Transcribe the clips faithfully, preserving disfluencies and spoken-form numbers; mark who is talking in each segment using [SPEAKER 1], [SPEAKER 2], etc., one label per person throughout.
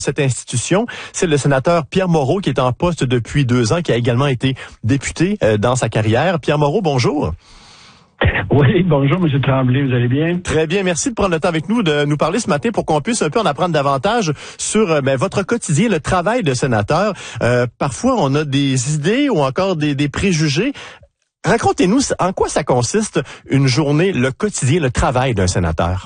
[SPEAKER 1] cette institution. C'est le sénateur Pierre Moreau qui est en poste depuis deux ans, qui a également été député euh, dans sa carrière. Pierre Moreau, bonjour.
[SPEAKER 2] Oui, bonjour, M. Tremblay, vous allez bien?
[SPEAKER 1] Très bien, merci de prendre le temps avec nous de nous parler ce matin pour qu'on puisse un peu en apprendre davantage sur euh, ben, votre quotidien, le travail de sénateur. Euh, parfois, on a des idées ou encore des, des préjugés. Racontez-nous en quoi ça consiste une journée, le quotidien, le travail d'un sénateur.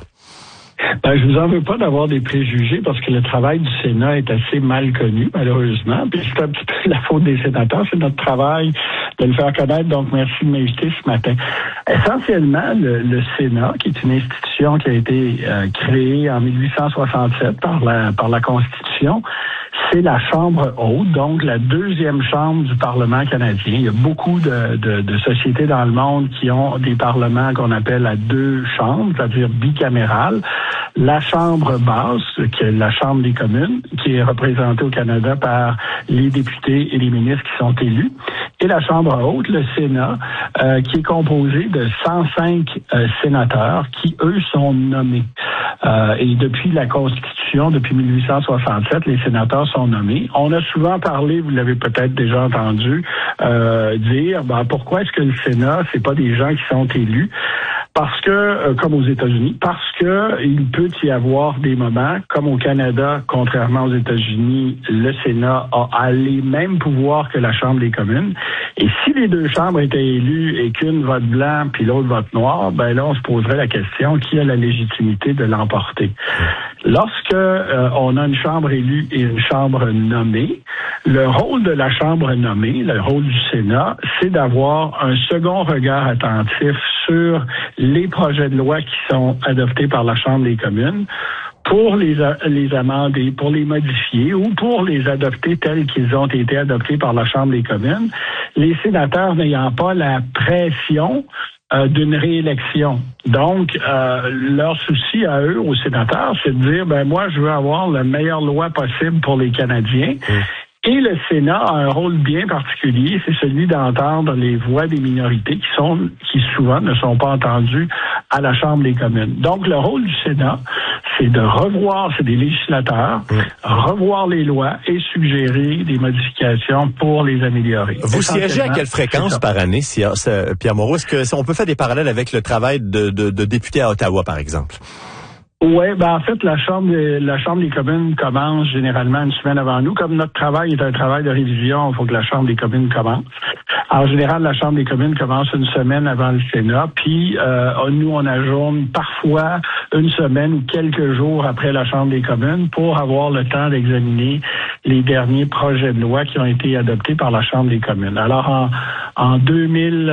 [SPEAKER 2] Ben, je vous en veux pas d'avoir des préjugés parce que le travail du Sénat est assez mal connu, malheureusement. Puis c'est un petit peu la faute des sénateurs, c'est notre travail de le faire connaître. Donc, merci de m'inviter ce matin. Essentiellement, le, le Sénat, qui est une institution qui a été euh, créée en mille huit cent soixante-sept par la, par la Constitution, c'est la Chambre haute, donc la deuxième chambre du Parlement canadien. Il y a beaucoup de, de, de sociétés dans le monde qui ont des parlements qu'on appelle à deux chambres, c'est-à-dire bicamérales. La Chambre basse, qui est la Chambre des communes, qui est représentée au Canada par les députés et les ministres qui sont élus. Et la Chambre haute, le Sénat, euh, qui est composé de cent cinq euh, sénateurs qui, eux, sont nommés. Euh, et depuis la Constitution, depuis mille huit cent soixante-sept, les sénateurs sont nommés. On a souvent parlé, vous l'avez peut-être déjà entendu, euh, dire ben, pourquoi est-ce que le Sénat, c'est pas des gens qui sont élus? Parce que, euh, comme aux États-Unis, parce que il peut y avoir des moments, comme au Canada, contrairement aux États-Unis, le Sénat a les mêmes pouvoirs que la Chambre des communes. Et si les deux chambres étaient élues et qu'une vote blanc puis l'autre vote noir, ben là, on se poserait la question qui a la légitimité de l'emporter. Lorsque euh, on a une chambre élue et une chambre nommée, le rôle de la chambre nommée, le rôle du Sénat, c'est d'avoir un second regard attentif sur les projets de loi qui sont adoptés par la Chambre des communes pour les, les amender, pour les modifier ou pour les adopter tels qu'ils ont été adoptés par la Chambre des communes, les sénateurs n'ayant pas la pression euh, d'une réélection. Donc, euh, leur souci à eux, aux sénateurs, c'est de dire, ben moi, je veux avoir la meilleure loi possible pour les Canadiens. Mmh. Et le Sénat a un rôle bien particulier, c'est celui d'entendre les voix des minorités qui sont, qui souvent ne sont pas entendues à la Chambre des communes. Donc, le rôle du Sénat, c'est de revoir, c'est des législateurs, mmh. revoir les lois et suggérer des modifications pour les améliorer.
[SPEAKER 1] Vous siégez à quelle fréquence par année, Pierre Moreau? Est-ce que, on peut faire des parallèles avec le travail de, de, de député à Ottawa, par exemple?
[SPEAKER 2] Oui, ben en fait, la Chambre des, la Chambre des communes commence généralement une semaine avant nous. Comme notre travail est un travail de révision, il faut que la Chambre des communes commence. En général, la Chambre des communes commence une semaine avant le Sénat, puis euh, nous, on ajourne parfois une semaine ou quelques jours après la Chambre des communes pour avoir le temps d'examiner les derniers projets de loi qui ont été adoptés par la Chambre des communes. Alors, en, en deux mille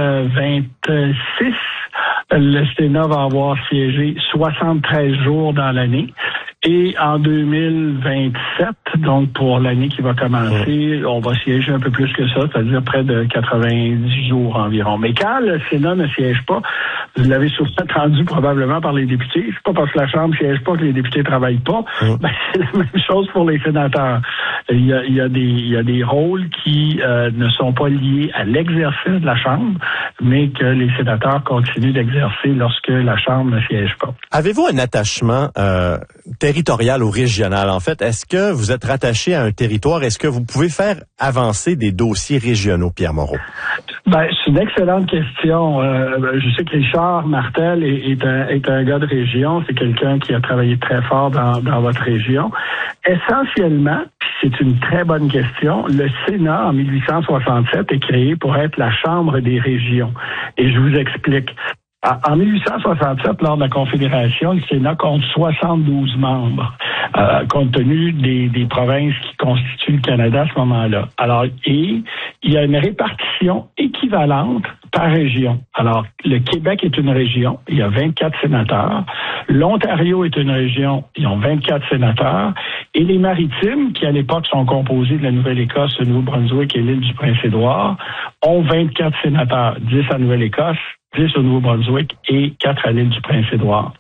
[SPEAKER 2] vingt-six, le Sénat va avoir siégé soixante-treize jours dans l'année. Et en deux mille vingt-sept, donc pour l'année qui va commencer, on va siéger un peu plus que ça, c'est-à-dire près de quatre-vingt-dix jours environ. Mais quand le Sénat ne siège pas, vous l'avez souvent entendu probablement par les députés, c'est pas parce que la Chambre ne siège pas que les députés travaillent pas, mmh. ben, c'est la même chose pour les sénateurs. Il y a, il y a, des, il y a des rôles qui euh, ne sont pas liés à l'exercice de la Chambre, mais que les sénateurs continuent d'exercer lorsque la Chambre ne siège pas.
[SPEAKER 1] Avez-vous un attachement euh, territorial ou régional, en fait? Est-ce que vous êtes rattaché à un territoire? Est-ce que vous pouvez faire avancer des dossiers régionaux, Pierre Moreau?
[SPEAKER 2] Ben, c'est une excellente question. Euh, je sais que Richard Martel est, est, un, est un gars de région. C'est quelqu'un qui a travaillé très fort dans, dans votre région. Essentiellement, c'est une très bonne question, le Sénat, en mille huit cent soixante-sept, est créé pour être la Chambre des régions. Et je vous explique. En mille huit cent soixante-sept, lors de la Confédération, le Sénat compte soixante-douze membres, euh, compte tenu des, des provinces qui constituent le Canada à ce moment-là. Alors, et il y a une répartition équivalente par région. Alors, le Québec est une région, il y a vingt-quatre sénateurs. L'Ontario est une région, ils ont vingt-quatre sénateurs. Et les Maritimes, qui à l'époque sont composés de la Nouvelle-Écosse, le Nouveau-Brunswick et l'île du Prince-Édouard, ont vingt-quatre sénateurs, dix à Nouvelle-Écosse, dix au Nouveau-Brunswick et quatre à l'île du Prince-Édouard.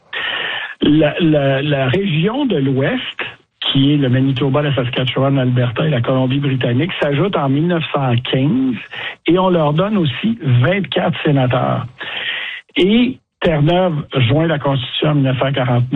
[SPEAKER 2] La, la, la région de l'Ouest, qui est le Manitoba, la Saskatchewan, l'Alberta et la Colombie-Britannique, s'ajoute en mille neuf cent quinze et on leur donne aussi vingt-quatre sénateurs. Et Terre-Neuve joint la Constitution en mille neuf cent quarante-neuf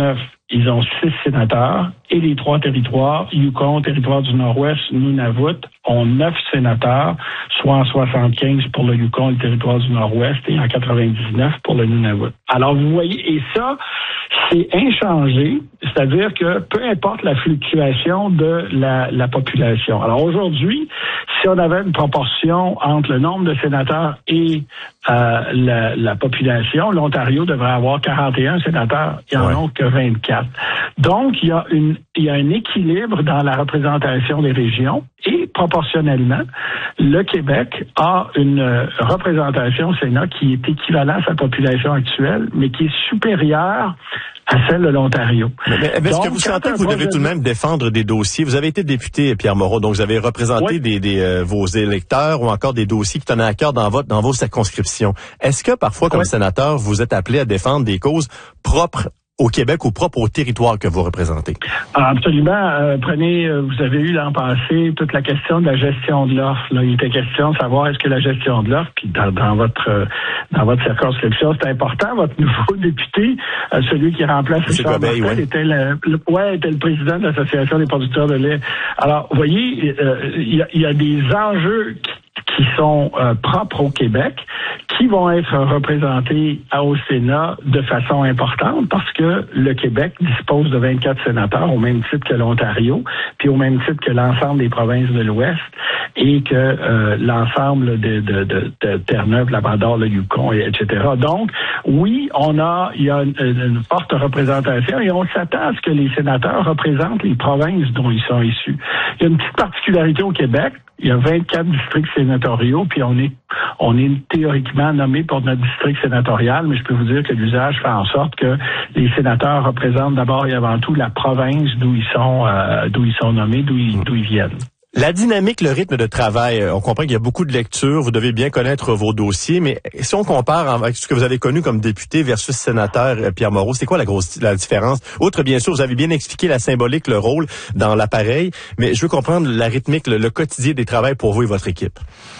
[SPEAKER 2] ils ont six sénateurs et les trois territoires, Yukon, territoire du Nord-Ouest, Nunavut, ont neuf sénateurs, soit en soixante-quinze pour le Yukon, le territoire du Nord-Ouest, et en quatre-vingt-dix-neuf pour le Nunavut. Alors, vous voyez, et ça, c'est inchangé, c'est-à-dire que peu importe la fluctuation de la, la population. Alors aujourd'hui, si on avait une proportion entre le nombre de sénateurs et euh, la, la population, l'Ontario devrait avoir quarante et un sénateurs, ils n'en ont que vingt-quatre. Donc, il y a une, il y a un équilibre dans la représentation des régions et proportionnellement, le Québec a une représentation au Sénat qui est équivalente à sa population actuelle, mais qui est supérieure à celle de l'Ontario.
[SPEAKER 1] Mais, mais est-ce donc, que vous sentez que vous devez tout de même défendre des dossiers? Vous avez été député, Pierre Moreau, donc vous avez représenté oui. des, des euh, vos électeurs ou encore des dossiers qui tenaient à cœur dans votre dans vos circonscriptions. Est-ce que parfois, comme oui. sénateur, vous êtes appelé à défendre des causes propres au Québec ou propre au territoire que vous représentez?
[SPEAKER 2] Absolument. Euh, prenez, euh, vous avez eu l'an passé toute la question de la gestion de l'offre. Là, il était question de savoir est-ce que la gestion de l'offre, puis dans, dans votre euh, dans votre circonscription, c'est important. Votre nouveau député, euh, celui qui remplace Richard Martel, ouais. était le, le ouais, était le président de l'Association des producteurs de lait. Alors, vous voyez, euh, il y, a, il y a des enjeux qui qui sont euh, propres au Québec, qui vont être représentés au Sénat de façon importante parce que le Québec dispose de vingt-quatre sénateurs au même titre que l'Ontario, puis au même titre que l'ensemble des provinces de l'Ouest et que euh, l'ensemble de, de, de, de Terre-Neuve, Labrador, le Yukon, et etc. Donc, oui, on a, il y a une, une forte représentation et on s'attend à ce que les sénateurs représentent les provinces dont ils sont issus. Il y a une petite particularité au Québec. Il y a vingt-quatre districts sénatoriaux, puis on est on est théoriquement nommé pour notre district sénatorial, mais je peux vous dire que l'usage fait en sorte que les sénateurs représentent d'abord et avant tout la province d'où ils sont euh, d'où ils sont nommés, d'où ils, d'où ils viennent.
[SPEAKER 1] La dynamique, le rythme de travail, on comprend qu'il y a beaucoup de lectures, vous devez bien connaître vos dossiers, mais si on compare avec ce que vous avez connu comme député versus sénateur, Pierre Moreau, c'est quoi la grosse la différence? Outre, bien sûr, vous avez bien expliqué la symbolique, le rôle dans l'appareil, mais je veux comprendre la rythmique, le, le quotidien des travaux pour vous et votre équipe.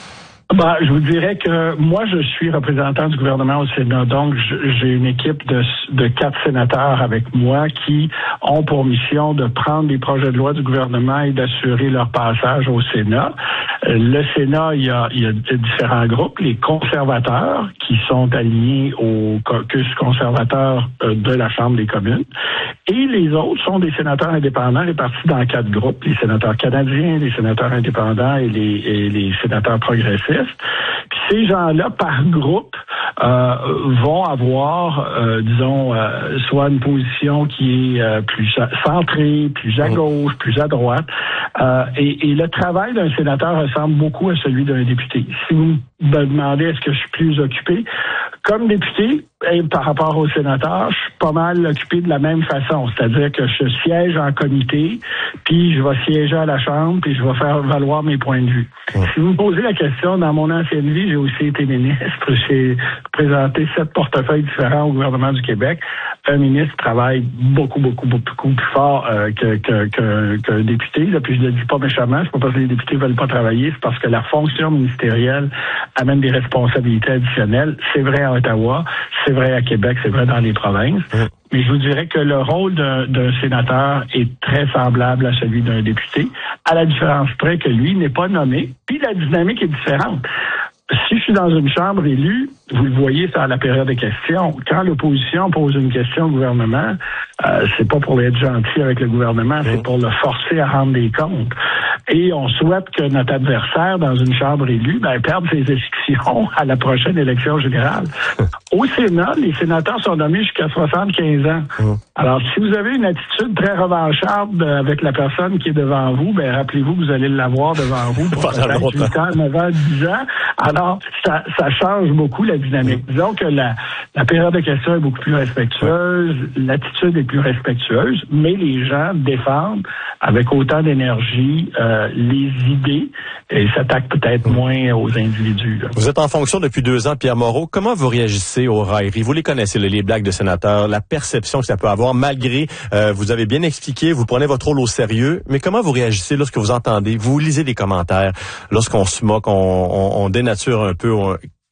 [SPEAKER 2] Ben, je vous dirais que moi, je suis représentant du gouvernement au Sénat. Donc, j'ai une équipe de, de quatre sénateurs avec moi qui ont pour mission de prendre les projets de loi du gouvernement et d'assurer leur passage au Sénat. Le Sénat, il y a, il y a différents groupes. Les conservateurs qui sont alignés au caucus conservateur de la Chambre des communes. Et les autres sont des sénateurs indépendants répartis dans quatre groupes. Les sénateurs canadiens, les sénateurs indépendants et les, et les sénateurs progressistes. Puis ces gens-là, par groupe, euh, vont avoir, euh, disons, euh, soit une position qui est euh, plus centrée, plus à gauche, plus à droite. Euh, et, et le travail d'un sénateur ressemble beaucoup à celui d'un député. Si vous me demandez est-ce que je suis plus occupé, comme député, et par rapport au sénateur, je suis pas mal occupé de la même façon. C'est-à-dire que je siège en comité, puis je vais siéger à la Chambre, puis je vais faire valoir mes points de vue. Mmh. Si vous me posez la question, dans mon ancienne vie, j'ai aussi été ministre. J'ai présenté sept portefeuilles différents au gouvernement du Québec. Un ministre travaille beaucoup, beaucoup, beaucoup plus fort euh, que, que, que, qu'un député. Là, puis je ne le dis pas méchamment, c'est pas parce que les députés veulent pas travailler, c'est parce que la fonction ministérielle amène des responsabilités additionnelles. C'est vrai à Ottawa, c'est vrai à Québec, c'est vrai dans les provinces. Mmh. Mais je vous dirais que le rôle d'un, d'un sénateur est très semblable à celui d'un député, à la différence près que lui n'est pas nommé, puis la dynamique est différente. Si je suis dans une chambre élue, vous le voyez, c'est à la période des questions. Quand l'opposition pose une question au gouvernement, euh, c'est pas pour être gentil avec le gouvernement, c'est pour le forcer à rendre des comptes. Et on souhaite que notre adversaire dans une chambre élue ben, perde ses élections à la prochaine élection générale. Au Sénat, les sénateurs sont nommés jusqu'à soixante-quinze ans. Alors, si vous avez une attitude très revancharde avec la personne qui est devant vous, ben rappelez-vous que vous allez l'avoir devant vous pour huit ans, neuf ans, dix ans. Alors, ça, ça change beaucoup la dynamique. Disons que la, la période de questions est beaucoup plus respectueuse, l'attitude est plus respectueuse, mais les gens défendent avec autant d'énergie euh, les idées et s'attaquent peut-être moins aux individus. Là.
[SPEAKER 1] Vous êtes en fonction depuis deux ans, Pierre Moreau. Comment vous réagissez aux railleries? Vous les connaissez, les blagues de sénateurs, la perception que ça peut avoir, malgré, euh, vous avez bien expliqué, vous prenez votre rôle au sérieux, mais comment vous réagissez lorsque vous entendez, vous lisez des commentaires, lorsqu'on se moque, on, on, on dénature un peu, on,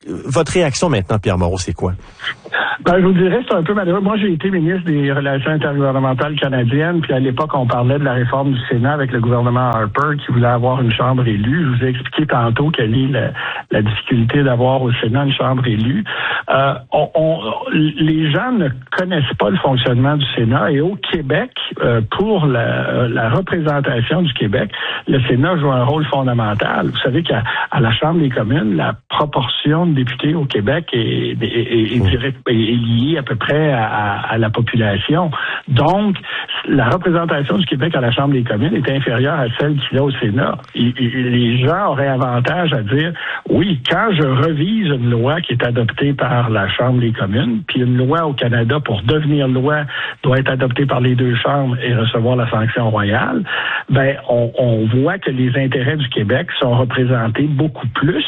[SPEAKER 1] Votre réaction maintenant, Pierre Moreau, c'est quoi?
[SPEAKER 2] Ben, je vous dirais, c'est un peu malheureux. Moi, j'ai été ministre des Relations intergouvernementales canadiennes, puis à l'époque, on parlait de la réforme du Sénat avec le gouvernement Harper qui voulait avoir une chambre élue. Je vous ai expliqué tantôt quelle est la, la difficulté d'avoir au Sénat une chambre élue. Euh, on, on, les gens ne connaissent pas le fonctionnement du Sénat, et au Québec, euh, pour la, la représentation du Québec, le Sénat joue un rôle fondamental. Vous savez qu'à à la Chambre des communes, la proportion de députés au Québec est, est, est, est, direct, est liée à peu près à, à, à la population. Donc, la représentation du Québec à la Chambre des communes est inférieure à celle qu'il y a au Sénat. Et, et, les gens auraient avantage à dire, oui, quand je revise une loi qui est adoptée par la Chambre des communes, puis une loi au Canada, pour devenir loi, doit être adoptée par les deux chambres et recevoir la sanction royale, ben on, on voit que les intérêts du Québec sont représentés beaucoup plus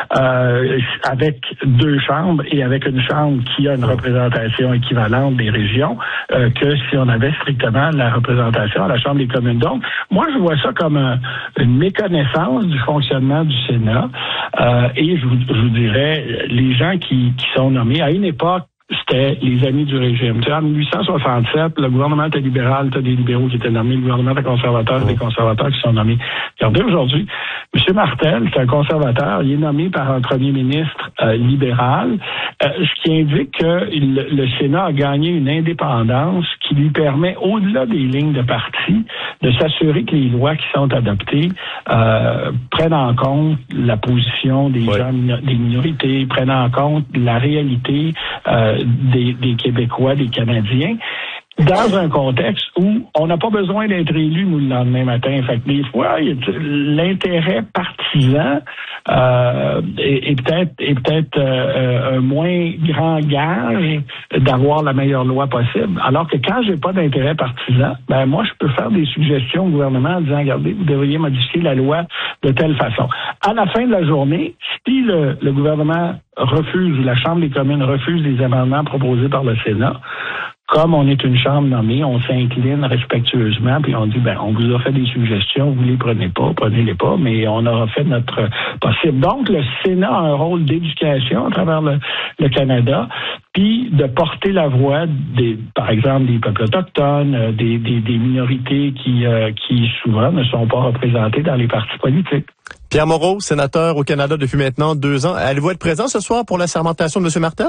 [SPEAKER 2] euh, avec deux chambres et avec une chambre qui a une représentation équivalente des régions euh, que si on avait strictement la représentation à la Chambre des communes. Donc, moi, je vois ça comme un, une méconnaissance du fonctionnement du Sénat euh, et je vous, je vous dirais, les gens qui, qui sont nommés à une époque, c'était les amis du régime. Tu sais, en dix-huit cent soixante-sept, le gouvernement était libéral, tu as des libéraux qui étaient nommés, le gouvernement était conservateur, des conservateurs qui sont nommés. Regardez aujourd'hui, M. Martel, c'est un conservateur, il est nommé par un premier ministre euh, libéral, euh, ce qui indique que le, le Sénat a gagné une indépendance qui lui permet, au-delà des lignes de parti, de s'assurer que les lois qui sont adoptées euh, prennent en compte la position des ouais. gens, des minorités, prennent en compte la réalité euh, Des, des Québécois, des Canadiens, dans un contexte où on n'a pas besoin d'être élu, nous, le lendemain matin. Fait que des fois, l'intérêt partisan euh, est, est peut-être est peut-être euh, un moins grand gage d'avoir la meilleure loi possible. Alors que quand j'ai pas d'intérêt partisan, ben moi, je peux faire des suggestions au gouvernement en disant, regardez, vous devriez modifier la loi de telle façon. À la fin de la journée, si le, le gouvernement refuse, ou la Chambre des communes refuse les amendements proposés par le Sénat, comme on est une chambre nommée, on s'incline respectueusement, puis on dit, ben, on vous a fait des suggestions, vous les prenez pas, prenez-les pas, mais on aura fait notre possible. Donc, le Sénat a un rôle d'éducation à travers le, le Canada, puis de porter la voix des, par exemple, des peuples autochtones, des, des, des minorités qui, euh, qui souvent ne sont pas représentées dans les partis politiques.
[SPEAKER 1] Pierre Moreau, sénateur au Canada depuis maintenant deux ans. Allez-vous être présent ce soir pour la sermentation de M. Martel?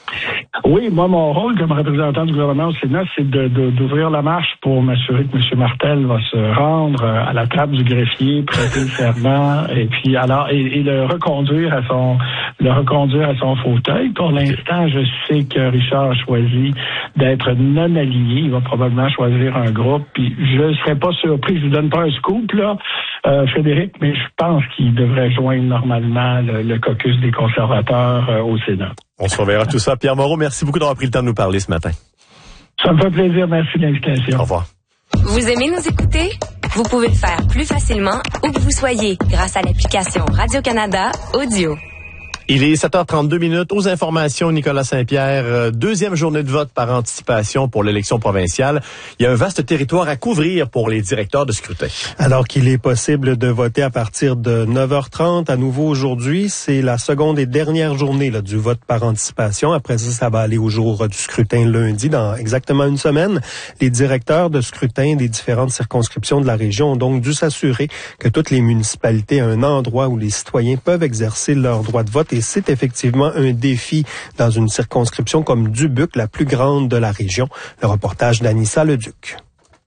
[SPEAKER 2] Oui, moi, mon rôle comme représentant du gouvernement au Sénat, c'est de, de, d'ouvrir la marche pour m'assurer que M. Martel va se rendre à la table du greffier, prêter le serment, et puis alors et, et le reconduire à son le reconduire à son fauteuil. Pour l'instant, je sais que Richard a choisi d'être non aligné. Il va probablement choisir un groupe. Puis je ne serais pas surpris. Je vous donne pas un scoop là, euh, Frédéric, mais je pense qu'il devrait joindre normalement le, le caucus des conservateurs euh, au Sénat.
[SPEAKER 1] On surveillera tout ça. Pierre Moreau, merci beaucoup d'avoir pris le temps de nous parler ce matin.
[SPEAKER 2] Ça me fait plaisir. Merci de l'invitation.
[SPEAKER 1] Au revoir.
[SPEAKER 3] Vous aimez nous écouter? Vous pouvez le faire plus facilement où que vous soyez grâce à l'application Radio-Canada Audio.
[SPEAKER 1] Il est sept heures trente-deux minutes. Aux informations, Nicolas Saint-Pierre, deuxième journée de vote par anticipation pour l'élection provinciale. Il y a un vaste territoire à couvrir pour les directeurs de scrutin.
[SPEAKER 4] Alors qu'il est possible de voter à partir de neuf heures trente, à nouveau aujourd'hui, c'est la seconde et dernière journée là, du vote par anticipation. Après ça, ça va aller au jour du scrutin lundi, dans exactement une semaine. Les directeurs de scrutin des différentes circonscriptions de la région ont donc dû s'assurer que toutes les municipalités aient un endroit où les citoyens peuvent exercer leur droit de vote. Et c'est effectivement un défi dans une circonscription comme Dubuque, la plus grande de la région. Le reportage d'Anissa Leduc.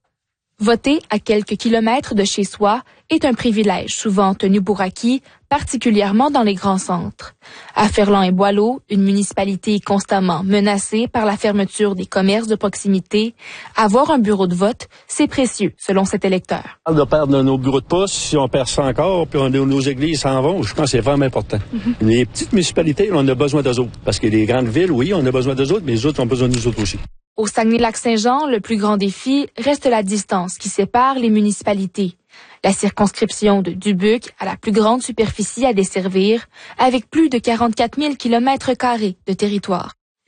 [SPEAKER 5] Voter à quelques kilomètres de chez soi est un privilège souvent tenu pour acquis, particulièrement dans les grands centres. À Ferland et Boileau, une municipalité constamment menacée par la fermeture des commerces de proximité, avoir un bureau de vote, c'est précieux, selon cet électeur.
[SPEAKER 6] De perdre nos bureaux de poste, si on perd ça encore, puis on, nos églises s'en vont, je pense que c'est vraiment important. Mm-hmm. Les petites municipalités, on a besoin d'eux autres. Parce que les grandes villes, oui, on a besoin d'eux autres, mais les autres ont besoin de nous autres aussi.
[SPEAKER 5] Au Saguenay-Lac-Saint-Jean, le plus grand défi reste la distance qui sépare les municipalités. La circonscription de Dubuque a la plus grande superficie à desservir, avec plus de quarante-quatre mille kilomètres carrés de territoire.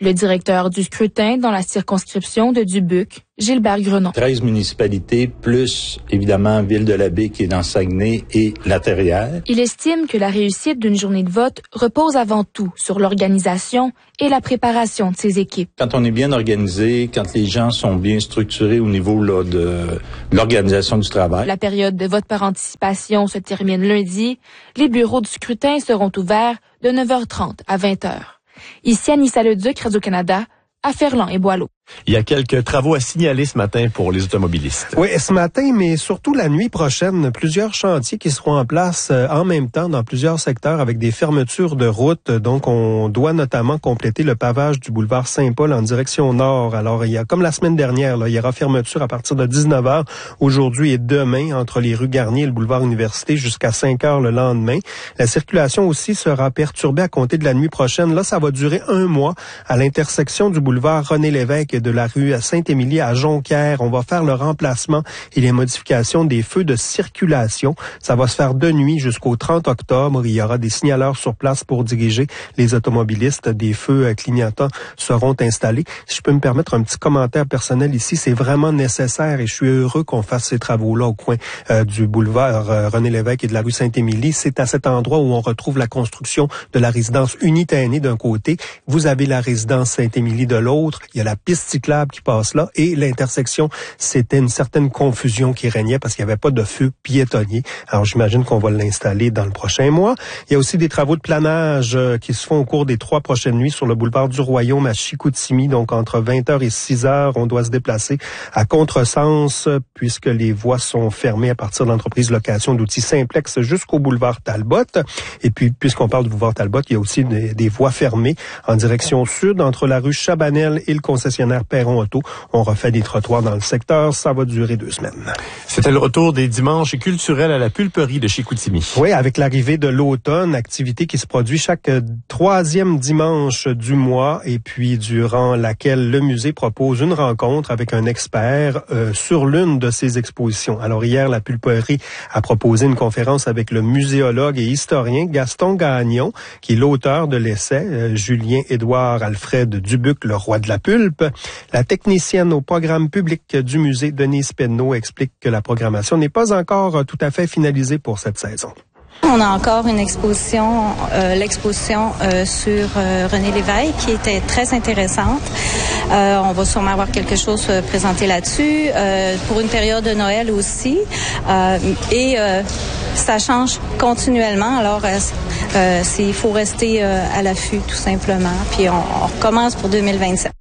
[SPEAKER 5] Le directeur du scrutin dans la circonscription de Dubuque, Gilbert Grenon.
[SPEAKER 7] treize municipalités, plus évidemment Ville-de-la-Baie qui est dans Saguenay et La Terrière.
[SPEAKER 5] Il estime que la réussite d'une journée de vote repose avant tout sur l'organisation et la préparation de ses équipes.
[SPEAKER 7] Quand on est bien organisé, quand les gens sont bien structurés au niveau là, de l'organisation du travail.
[SPEAKER 5] La période de vote par anticipation se termine lundi. Les bureaux du scrutin seront ouverts de neuf heures trente à vingt heures. Ici Anissa Leduc, Radio-Canada, à Ferland et Boileau.
[SPEAKER 1] Il y a quelques travaux à signaler ce matin pour les automobilistes.
[SPEAKER 4] Oui, ce matin, mais surtout la nuit prochaine, plusieurs chantiers qui seront en place euh, en même temps dans plusieurs secteurs avec des fermetures de routes. Donc, on doit notamment compléter le pavage du boulevard Saint-Paul en direction nord. Alors, il y a, comme la semaine dernière, là, il y aura fermeture à partir de dix-neuf heures aujourd'hui et demain entre les rues Garnier et le boulevard Université jusqu'à cinq heures le lendemain. La circulation aussi sera perturbée à compter de la nuit prochaine. Là, ça va durer un mois à l'intersection du boulevard René-Lévesque et de la rue Saint-Émilie à Jonquière. On va faire le remplacement et les modifications des feux de circulation. Ça va se faire de nuit jusqu'au trente octobre. Il y aura des signaleurs sur place pour diriger les automobilistes. Des feux clignotants seront installés. Si je peux me permettre un petit commentaire personnel ici, c'est vraiment nécessaire et je suis heureux qu'on fasse ces travaux-là au coin euh, du boulevard euh, René-Lévesque et de la rue Saint-Émilie. C'est à cet endroit où on retrouve la construction de la résidence Unitaine d'un côté. Vous avez la résidence Saint-Émilie de l'autre. Il y a la piste cyclable qui passe là et l'intersection, c'était une certaine confusion qui régnait parce qu'il n'y avait pas de feu piétonnier. Alors j'imagine qu'on va l'installer dans le prochain mois. Il y a aussi des travaux de planage euh, qui se font au cours des trois prochaines nuits sur le boulevard du Royaume à Chicoutimi. Donc entre vingt heures et six heures, on doit se déplacer à contresens puisque les voies sont fermées à partir de l'entreprise location d'outils Simplex jusqu'au boulevard Talbot. Et puis puisqu'on parle du boulevard Talbot, il y a aussi des, des voies fermées en direction sud entre la rue Chabanel et le concessionnaire Perron Auto. On refait des trottoirs dans le secteur. Ça va durer deux semaines.
[SPEAKER 1] C'était le retour des dimanches culturels à la pulperie de Chicoutimi.
[SPEAKER 4] Oui, avec l'arrivée de l'automne, activité qui se produit chaque troisième dimanche du mois et puis durant laquelle le musée propose une rencontre avec un expert euh, sur l'une de ses expositions. Alors hier, la pulperie a proposé une conférence avec le muséologue et historien Gaston Gagnon, qui est l'auteur de l'essai, euh, Julien-Édouard Alfred Dubuc, le roi de la pulpe. La technicienne au programme public du musée, Denise Penneau, explique que la programmation n'est pas encore tout à fait finalisée pour cette saison.
[SPEAKER 8] On a encore une exposition, euh, l'exposition euh, sur euh, René Lévesque qui était très intéressante. Euh, on va sûrement avoir quelque chose euh, présenté là-dessus euh, pour une période de Noël aussi. Euh, et euh, ça change continuellement. Alors, euh, euh, c'est, il faut rester euh, à l'affût tout simplement. Puis on, on recommence pour deux mille vingt-sept.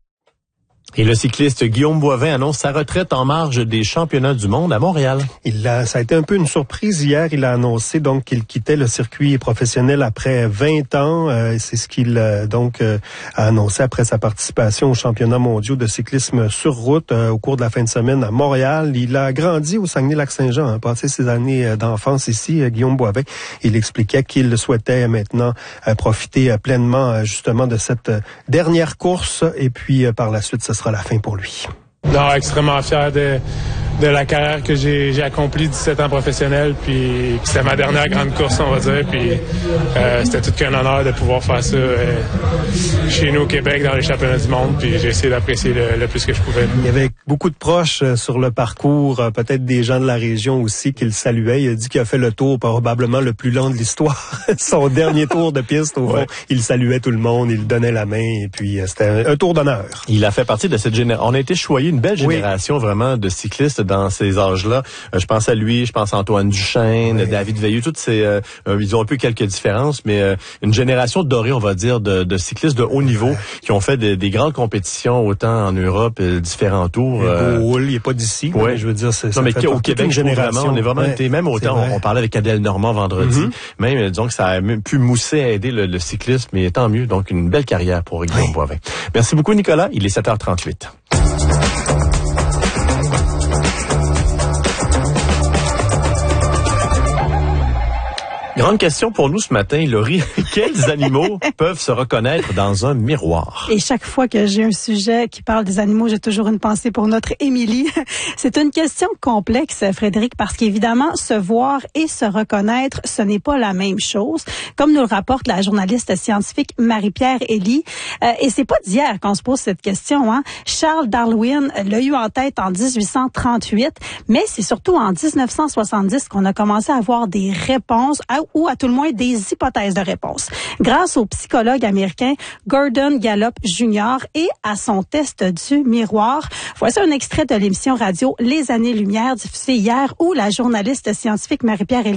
[SPEAKER 1] Et le cycliste Guillaume Boivin annonce sa retraite en marge des championnats du monde à Montréal.
[SPEAKER 4] Il a, ça a été un peu une surprise hier. Il a annoncé donc qu'il quittait le circuit professionnel après vingt ans. Euh, c'est ce qu'il euh, donc euh, a annoncé après sa participation aux championnats mondiaux de cyclisme sur route euh, au cours de la fin de semaine à Montréal. Il a grandi au Saguenay-Lac-Saint-Jean, a passé ses années d'enfance ici, euh, Guillaume Boivin. Il expliquait qu'il souhaitait maintenant euh, profiter euh, pleinement euh, justement de cette euh, dernière course et puis euh, par la suite, ce sera la fin pour lui.
[SPEAKER 9] Non, extrêmement fier de, de la carrière que j'ai, j'ai accomplie, dix-sept ans professionnel, puis, puis c'était ma dernière grande course, on va dire, puis euh, c'était tout qu'un honneur de pouvoir faire ça euh, chez nous au Québec dans les championnats du monde, puis j'ai essayé d'apprécier le, le plus que je pouvais.
[SPEAKER 4] Il y avait beaucoup de proches euh, sur le parcours, euh, peut-être des gens de la région aussi qui le saluaient. Il a dit qu'il a fait le tour probablement le plus long de l'histoire. Son dernier tour de piste, au fond, ouais. Il saluait tout le monde, il donnait la main, et puis euh, c'était un, un tour d'honneur.
[SPEAKER 1] Il a fait partie de cette génération. On a été choyé une belle génération oui. vraiment de cyclistes dans ces âges-là. Euh, je pense à lui, je pense à Antoine Duchesne, oui. David Veilleux, toutes ces, euh, ils ont un peu quelques différences, mais euh, une génération dorée, on va dire, de, de cyclistes de haut niveau qui ont fait des, des grandes compétitions autant en Europe, euh, différents tours.
[SPEAKER 4] Euh, Gaulle, il n'est pas d'ici.
[SPEAKER 1] Ouais.
[SPEAKER 4] Je veux dire, c'est
[SPEAKER 1] non, mais au Québec, génération, on est vraiment ouais, été même autant. On, on parlait avec Adèle Normand vendredi, mm-hmm. même disons que ça a même pu mousser à aider le, le cyclisme, mais tant mieux. Donc une belle carrière pour Guillaume oui. Boivin. Merci beaucoup, Nicolas. Il est sept heures trente-huit. Grande question pour nous ce matin, Laurie. Quels animaux peuvent se reconnaître dans un miroir?
[SPEAKER 10] Et chaque fois que j'ai un sujet qui parle des animaux, j'ai toujours une pensée pour notre Émilie. C'est une question complexe, Frédéric, parce qu'évidemment, se voir et se reconnaître, ce n'est pas la même chose, comme nous le rapporte la journaliste scientifique Marie-Pierre Elie. Euh, et c'est pas d'hier qu'on se pose cette question, hein. Charles Darwin l'a eu en tête en dix-huit cent trente-huit, mais c'est surtout en dix-neuf cent soixante-dix qu'on a commencé à avoir des réponses à, ou à tout le moins des hypothèses de réponse. Grâce au psychologue américain Gordon Gallup Junior et à son test du miroir. Voici un extrait de l'émission radio Les Années-Lumière diffusée hier où la journaliste scientifique Marie-Pierre Elie